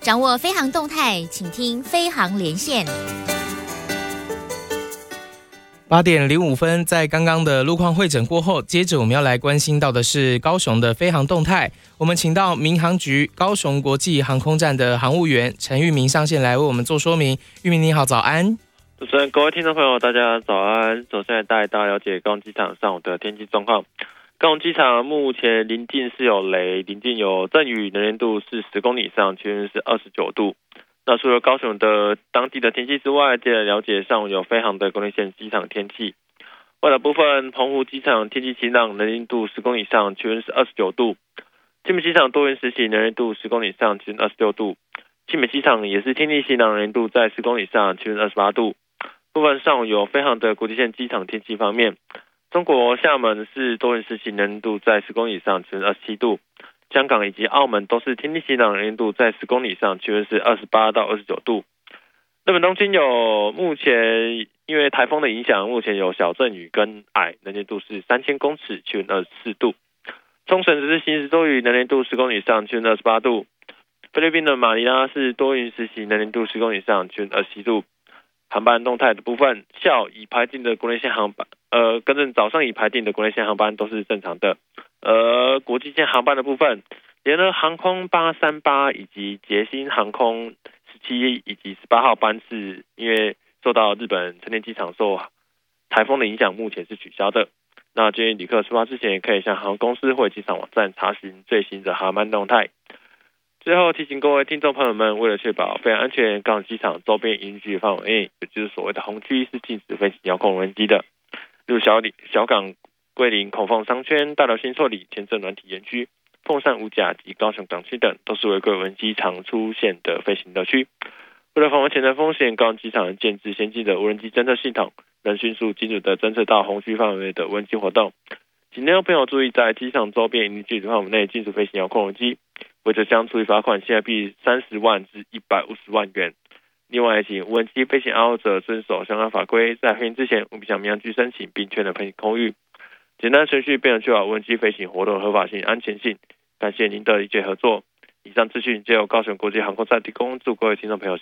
掌握飞航动态，请听飞航连线。 8点05分，在刚刚的路况会诊过后，接着我们要来关心到的是高雄的飞航动态。我们请到民航局高雄国际航空站的航务员陈玉明上线来为我们做说明。玉明你好，早安。 主持人、各位听众朋友，大家早安。首先带大家了解高雄机场上午的天气状况。高雄机场目前临近是有雷，临近有阵雨，能见度是10公里以上，气温是29度。那除了高雄的当地的天气之外，接着了解上午有飞航的国内线机场天气。外岛部分，澎湖机场天气晴朗，能见度10公里以上，气温是29度。金门机场多云时晴，能见度10公里以上，气温26度。新北机场也是天气晴朗，能见度在10公里以上，气温28度。部分上午有飞航的国际线机场天气方面，中国厦门是多云时晴，能见度在10公里以上，气温27度。香港以及澳门都是天气晴朗，能见度在10公里以上，气温是28到29度。日本东京有目前因为台风的影响，目前有小阵雨跟霭，能见度是3000公尺，气温24度。冲绳只是行驶多雨，能见度10公里以上，气温28度。菲律宾的马尼拉是多云时晴，能见度10公里以上，气温27度。航班动态的部分，下午已排定的国内线航班，早上已排定的国内线航班都是正常的。国际线航班的部分，联合航空838以及捷星航空17以及18号班次，因为受到日本成田机场受台风的影响，目前是取消的。那建议旅客出发之前，可以向航空公司或机场网站查询最新的航班动态。最后提醒各位听众朋友们，为了确保飞行安全，高雄机场周边营区范围内，也就是所谓的红区，是禁止飞行遥控无人机的。如小港、桂林、孔凤商圈、大寮新厝里、前镇软体园区、凤山五甲及高雄港区等，都是违规无人机常出现的飞行乐区。为了防范潜在风险，高雄机场建置先进的无人机侦测系统，能迅速精准的侦测到红区范围内的无人机活动。请听众朋友注意，在机场周边营区范围内禁止飞行遥控无人机，违者将处以罚款新台币30万至150万元。另外，请无人机飞行爱好者遵守相关法规，在飞行之前务必向民航局申请并确认飞行空域。简单程序便能确保无人机飞行活动的合法性、安全性。感谢您的理解合作。以上资讯皆由高雄国际航空站提供，祝各位听众朋友